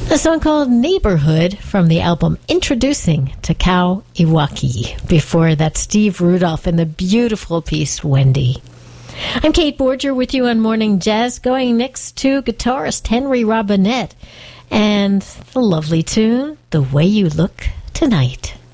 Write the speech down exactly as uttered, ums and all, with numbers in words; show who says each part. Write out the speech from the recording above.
Speaker 1: A song called Neighborhood from the album Introducing Takao Iwaki. Before that, Steve Rudolph and the beautiful piece Wendy. I'm Kate Borger with you on Morning Jazz, going next to guitarist Henry Robinette and the lovely tune, The Way You Look Tonight.